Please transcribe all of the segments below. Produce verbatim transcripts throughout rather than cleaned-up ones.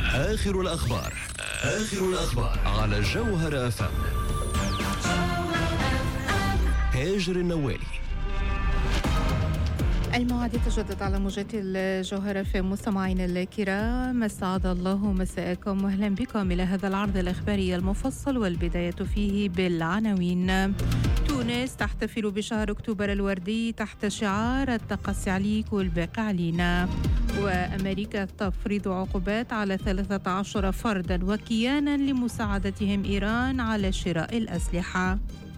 آخر الأخبار آخر الأخبار على الجوهرة أف أم. هاجر النوالي. الموعد يتجدد على موجات الجوهرة في مستمعين الكرام، أسعد الله مساءكم واهلا بكم إلى هذا العرض الإخباري المفصل، والبداية فيه بالعناوين. تونس تحتفل بشهر أكتوبر الوردي تحت شعار التقصي عليك والباقي علينا. وأمريكا تفرض عقوبات على ثلاثة عشر فردا وكيانا لمساعدتهم إيران على شراء الأسلحة.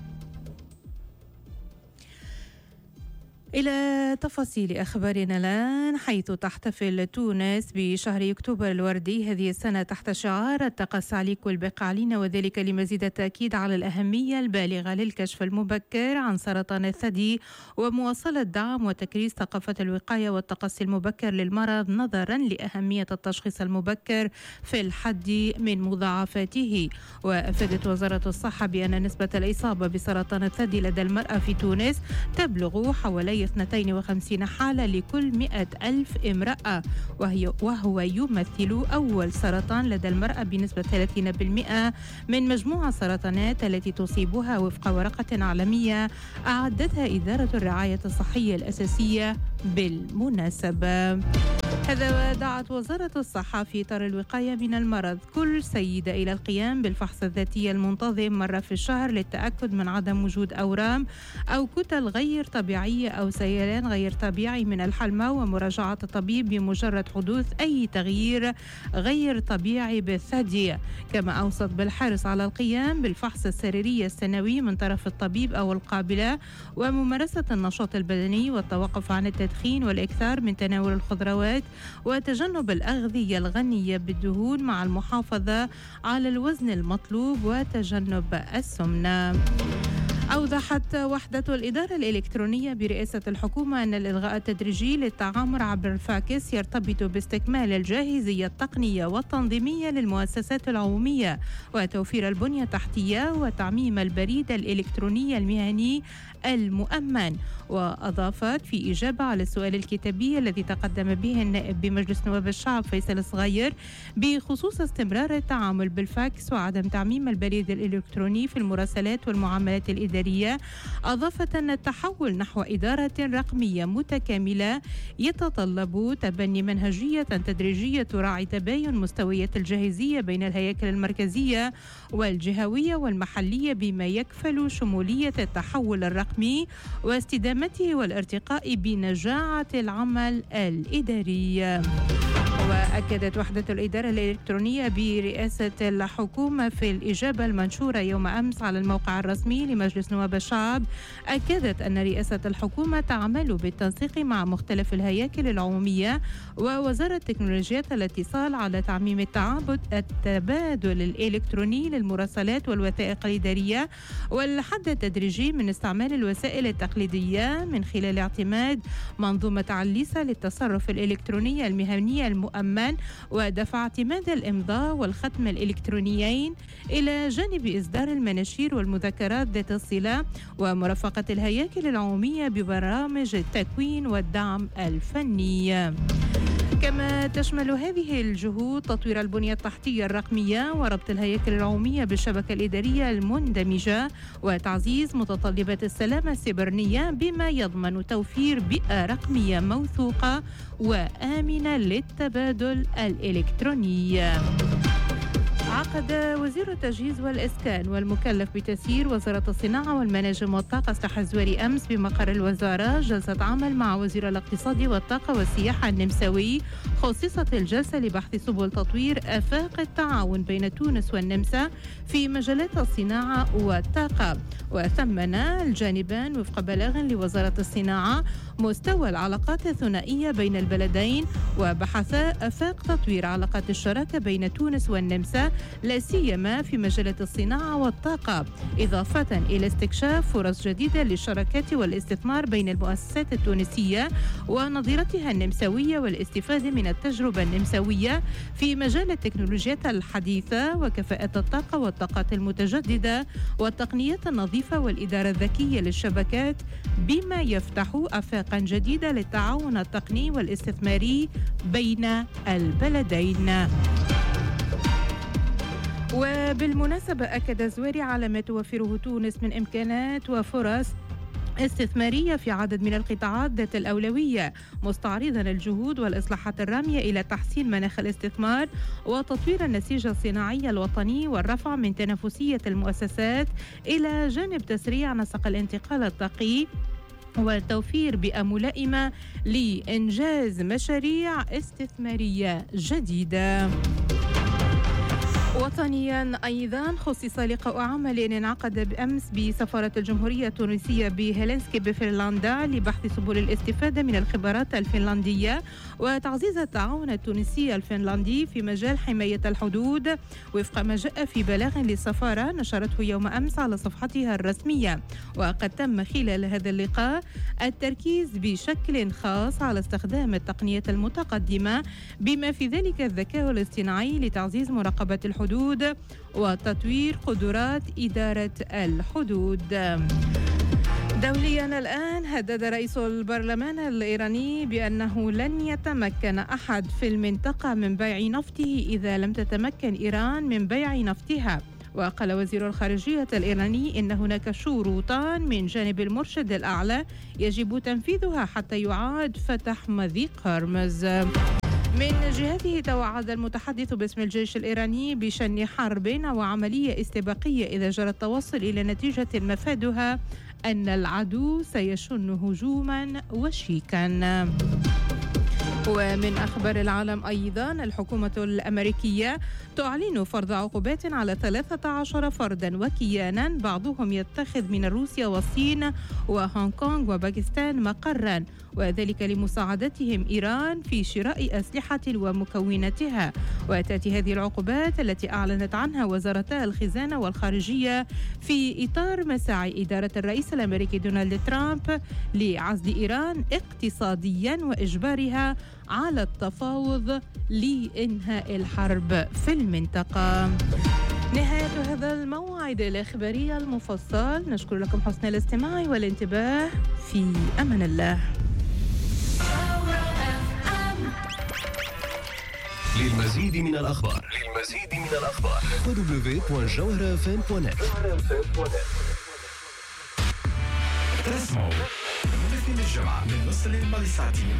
إلى تفاصيل أخبارنا الآن، حيث تحتفل تونس بشهر أكتوبر الوردي هذه السنة تحت شعار التقصي عليك والباقي علينا، وذلك لمزيد التأكيد على الأهمية البالغة للكشف المبكر عن سرطان الثدي ومواصلة دعم وتكريس ثقافة الوقاية والتقصي المبكر للمرض، نظرا لأهمية التشخيص المبكر في الحد من مضاعفاته. وأفادت وزارة الصحة بأن نسبة الإصابة بسرطان الثدي لدى المرأة في تونس تبلغ حوالي اثنتين وخمسين حالة لكل مئة ألف امرأة، وهي وهو يمثل أول سرطان لدى المرأة بنسبة ثلاثين بالمئة من مجموع السرطانات التي تصيبها، وفق ورقة عالمية أعدتها إدارة الرعاية الصحية الأساسية بالمناسبة. هذا ودعت وزارة الصحة في إطار الوقاية من المرض كل سيدة إلى القيام بالفحص الذاتي المنتظم مرة في الشهر للتأكد من عدم وجود أورام أو كتل غير طبيعية أو سيلان غير طبيعي من الحلمة، ومراجعة الطبيب بمجرد حدوث أي تغيير غير طبيعي بالثدي. كما أوصت بالحرص على القيام بالفحص السريري السنوي من طرف الطبيب أو القابلة، وممارسة النشاط البدني والتوقف عن التدخين والإكثار من تناول الخضروات وتجنب الأغذية الغنية بالدهون، مع المحافظة على الوزن المطلوب وتجنب السمنة. أوضحت وحدة الإدارة الإلكترونية برئاسة الحكومة أن الإلغاء التدريجي للتعامل عبر الفاكس يرتبط باستكمال الجاهزية التقنية والتنظيمية للمؤسسات العمومية وتوفير البنية التحتية وتعميم البريد الإلكتروني المهني المؤمن. وأضافت في إجابة على السؤال الكتابي الذي تقدم به النائب بمجلس نواب الشعب فيصل الصغير بخصوص استمرار التعامل بالفاكس وعدم تعميم البريد الإلكتروني في المراسلات والمعاملات الإدارية، أضافت أن التحول نحو إدارة رقمية متكاملة يتطلب تبني منهجية تدريجية تراعي تباين مستويات الجاهزية بين الهياكل المركزية والجهوية والمحلية، بما يكفل شمولية التحول الرقمي واستدامته والارتقاء بنجاعة العمل الإداري. وأكدت وحدة الإدارة الإلكترونية برئاسة الحكومة في الإجابة المنشورة يوم أمس على الموقع الرسمي لمجلس نواب الشعب، أكدت أن رئاسة الحكومة تعمل بالتنسيق مع مختلف الهياكل العمومية ووزارة تكنولوجيات الاتصال على تعميم التعابد التبادل الإلكتروني للمراسلات والوثائق الإدارية، والحد التدريجي من استعمال الوسائل التقليدية من خلال اعتماد منظومة عليسة للتصرف الإلكتروني المهني المؤمن، ودفع اعتماد الإمضاء والختم الإلكترونيين إلى جانب إصدار المناشير والمذكرات ذات الصلة، ومرافقة الهياكل العمومية ببرامج التكوين والدعم الفني. كما تشمل هذه الجهود تطوير البنية التحتية الرقمية وربط الهياكل العمومية بالشبكة الإدارية المندمجة وتعزيز متطلبات السلامة السيبرانية، بما يضمن توفير بيئة رقمية موثوقة وآمنة للتبادل الإلكتروني. عقد وزير التجهيز والإسكان والمكلف بتسيير وزارة الصناعة والمناجم والطاقة الساحة الزواري أمس بمقر الوزارة جلسة عمل مع وزير الاقتصاد والطاقة والسياحة النمساوي، خصصت الجلسة لبحث سبل تطوير آفاق التعاون بين تونس والنمسا في مجالات الصناعة والطاقة. وثمن الجانبان وفق بلاغ لوزارة الصناعة مستوى العلاقات الثنائية بين البلدين، وبحثا آفاق تطوير علاقات الشراكة بين تونس والنمسا لا سيما في مجالات الصناعة والطاقة، إضافة إلى استكشاف فرص جديدة للشراكات والاستثمار بين المؤسسات التونسية ونظيرتها النمساوية، والاستفادة من التجربة النمساوية في مجال التكنولوجيات الحديثة وكفاءة الطاقة والطاقات المتجددة والتقنيات النظيفة والإدارة الذكية للشبكات، بما يفتح آفاقا جديدة للتعاون التقني والاستثماري بين البلدين. وبالمناسبة أكد الزويري على ما توفره تونس من إمكانات وفرص استثمارية في عدد من القطاعات ذات الأولوية، مستعرضا الجهود والإصلاحات الرامية إلى تحسين مناخ الاستثمار وتطوير النسيج الصناعي الوطني والرفع من تنافسية المؤسسات إلى جانب تسريع نسق الانتقال الطاقي والتوفير بيئة ملائمة لإنجاز مشاريع استثمارية جديدة. وطنيا أيضا خصص لقاء عمل انعقد بأمس بسفارة الجمهورية التونسية بهلسنكي بفنلندا لبحث سبل الاستفادة من الخبرات الفنلندية وتعزيز التعاون التونسي الفنلندي في مجال حماية الحدود وفق ما جاء في بلاغ للسفارة نشرته يوم أمس على صفحتها الرسمية. وقد تم خلال هذا اللقاء التركيز بشكل خاص على استخدام التقنية المتقدمة بما في ذلك الذكاء الاصطناعي لتعزيز مراقبة الحدود الحدود وتطوير قدرات إدارة الحدود. دوليا الآن هدد رئيس البرلمان الإيراني بأنه لن يتمكن أحد في المنطقة من بيع نفطه إذا لم تتمكن إيران من بيع نفطها. وقال وزير الخارجية الإيراني إن هناك شروطان من جانب المرشد الأعلى يجب تنفيذها حتى يعاد فتح مضيق هرمز. من جهته توعد المتحدث باسم الجيش الإيراني بشن حرب وعملية استباقية إذا جرى التوصل إلى نتيجة مفادها أن العدو سيشن هجوما وشيكا. ومن أخبار العالم أيضا الحكومة الأمريكية تعلن فرض عقوبات على ثلاثة عشر فردا وكيانا بعضهم يتخذ من روسيا والصين وهونغ كونغ وباكستان مقرا، وذلك لمساعدتهم إيران في شراء أسلحة ومكوناتها. وتأتي هذه العقوبات التي أعلنت عنها وزارتا الخزانة والخارجية في إطار مساعي إدارة الرئيس الأمريكي دونالد ترامب لعزل إيران اقتصاديا وإجبارها على التفاوض لإنهاء الحرب في المنطقة. نهاية هذا الموعد الإخباري المفصل، نشكر لكم حسن الاستماع والانتباه. في أمان الله. للمزيد من الأخبار للمزيد من الأخبار دبليو دبليو دبليو دوت جوهرة اف ام دوت نت. تسمعوا مثل الجمعة من نص الليل للساعتين